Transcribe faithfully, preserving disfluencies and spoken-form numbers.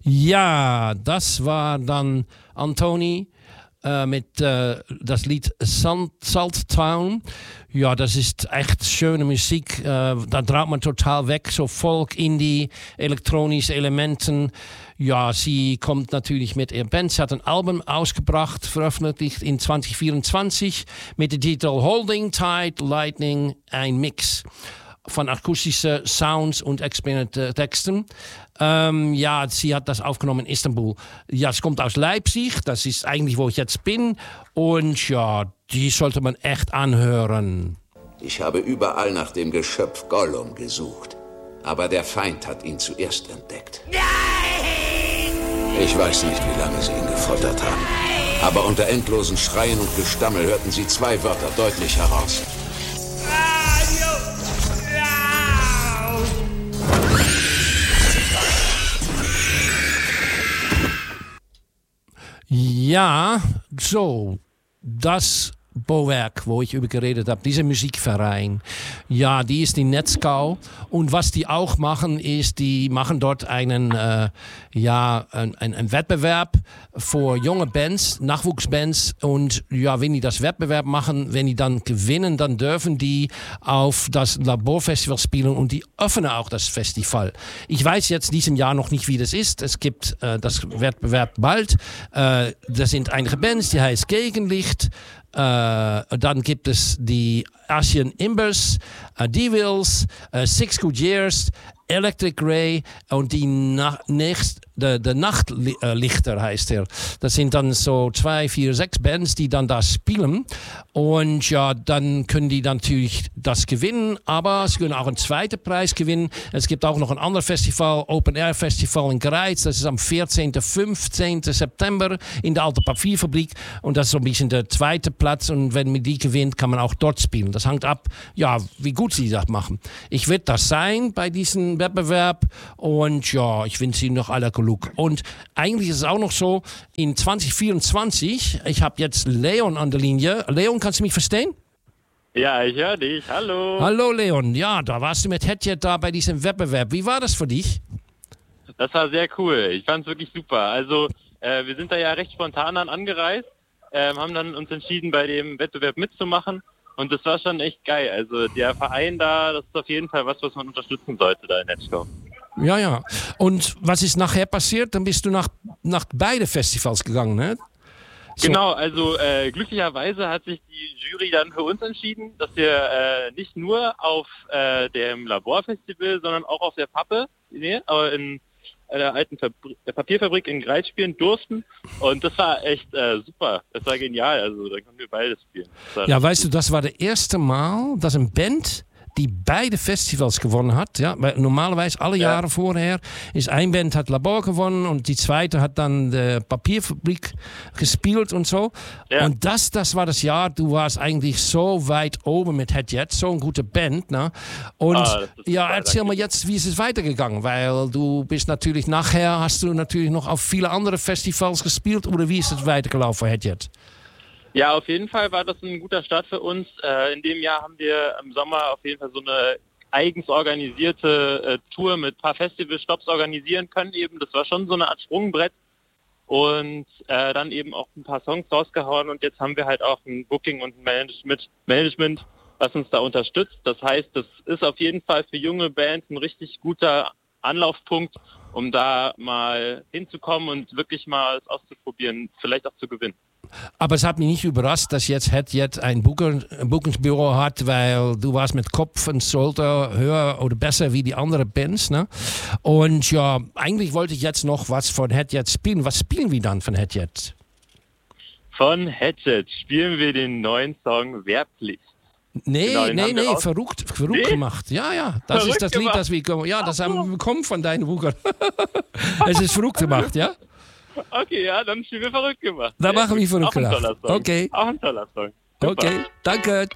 Ja, das war dann Antoni äh, mit äh, das Lied Salt, Salt Town. Ja, das ist echt schöne Musik. Äh, da traut man total weg. So Folk, Indie, elektronische Elementen. Ja, sie kommt natürlich mit ihrer Band. Sie hat ein Album ausgebracht, veröffentlicht in zwanzig vierundzwanzig mit dem Titel Holding Tight Lightning, ein Mix von akustischen Sounds und experimentellen Texten. Ähm, ja, sie hat das aufgenommen in Istanbul. Ja, es kommt aus Leipzig, das ist eigentlich, wo ich jetzt bin. Und ja, die sollte man echt anhören. Ich habe überall nach dem Geschöpf Gollum gesucht. Aber der Feind hat ihn zuerst entdeckt. Nein! Ich weiß nicht, wie lange sie ihn gefoltert haben. Aber unter endlosen Schreien und Gestammel hörten sie zwei Wörter deutlich heraus. Ja, so, das Bauwerk, wo ich über geredet habe, dieser Musikverein, ja, die ist in Netzgau. Und was die auch machen, ist, die machen dort einen, äh, ja, ein, ein Wettbewerb für junge Bands, Nachwuchsbands. Und ja, wenn die das Wettbewerb machen, wenn die dann gewinnen, dann dürfen die auf das Laborfestival spielen und die öffnen auch das Festival. Ich weiß jetzt diesem Jahr noch nicht, wie das ist. Es gibt äh, das Wettbewerb bald. Äh, das sind einige Bands, die heißt Gegenlicht. Uh, dann gibt es die Asian Imbers, uh, Devils, uh, Six Good Years, Electric Ray und die Na- nächst, de, de Nachtlichter heißt er. Das sind dann so zwei, vier, sechs Bands, die dann da spielen. Und ja, dann können die natürlich das gewinnen, aber sie können auch einen zweiten Preis gewinnen. Es gibt auch noch ein anderes Festival, Open Air Festival in Greiz. Das ist am vierzehnten, fünfzehnten September in der Alten Papierfabrik. Und das ist so ein bisschen der zweite Platz. Und wenn man die gewinnt, kann man auch dort spielen. Das hängt ab, ja, wie gut sie das machen. Ich werde das sein bei diesem Wettbewerb und ja, ich wünsche Ihnen noch aller Glück. Und eigentlich ist es auch noch so, in zwanzig vierundzwanzig, ich habe jetzt Leon an der Linie. Leon, kannst du mich verstehen? Ja, ich höre dich. Hallo. Hallo Leon. Ja, da warst du mit Hedjet da bei diesem Wettbewerb. Wie war das für dich? Das war sehr cool. Ich fand es wirklich super. Also äh, wir sind da ja recht spontan dann angereist, äh, haben dann uns entschieden, bei dem Wettbewerb mitzumachen. Und das war schon echt geil. Also der Verein da, das ist auf jeden Fall was, was man unterstützen sollte da in Netzgau. Ja, ja. Und was ist nachher passiert? Dann bist du nach, nach beide Festivals gegangen, ne? So. Genau, also äh, glücklicherweise hat sich die Jury dann für uns entschieden, dass wir äh, nicht nur auf äh, dem Laborfestival, sondern auch auf der Pappe, nee, aber in der alten Fabri- der Papierfabrik in Greiz spielen durften. Und das war echt äh, super. Das war genial. Also da konnten wir beides spielen. Ja, weißt du, das war das erste Mal, dass ein Band, die beide Festivals gewonnen hat. Ja, weil normalerweise alle Jahre ja. vorher ist ein Band hat Labor gewonnen und die zweite hat dann die Papierfabrik gespielt und so. Ja. Und das, das war das Jahr, du warst eigentlich so weit oben mit Hedjet, so eine gute Band. Ne? Und ah, ja, erzähl mal jetzt, wie ist es weitergegangen? Weil du bist natürlich nachher, hast du natürlich noch auf viele andere Festivals gespielt oder wie ist es weitergelaufen für Hedjet? Ja, auf jeden Fall war das ein guter Start für uns. Äh, in dem Jahr haben wir im Sommer auf jeden Fall so eine eigens organisierte äh, Tour mit ein paar Festivalstops organisieren können eben. Das war schon so eine Art Sprungbrett und äh, dann eben auch ein paar Songs rausgehauen und jetzt haben wir halt auch ein Booking und ein Management, Management, was uns da unterstützt. Das heißt, das ist auf jeden Fall für junge Bands ein richtig guter Anlaufpunkt, um da mal hinzukommen und wirklich mal es auszuprobieren, vielleicht auch zu gewinnen. Aber es hat mich nicht überrascht, dass jetzt Hedjet ein Buchungsbüro hat, weil du warst mit Kopf und Schulter höher oder besser wie die anderen Bands. Ne? Und ja, eigentlich wollte ich jetzt noch was von Hedjet spielen. Was spielen wir dann von Hedjet? Von Hedjet spielen wir den neuen Song Wehrpflicht. Nee, genau, nee, nee, verrückt, verrückt nee? gemacht. Ja, ja, das verrückt ist das Lied, gemacht. das wir, ja, das haben wir bekommen von deinen Wuchern. Es ist verrückt gemacht, ja? Okay, ja, dann spielen wir verrückt gemacht. Dann machen wir verrückt gemacht. Auch ein toller Song. Okay. Auch ein toller Song. Super. Okay, danke,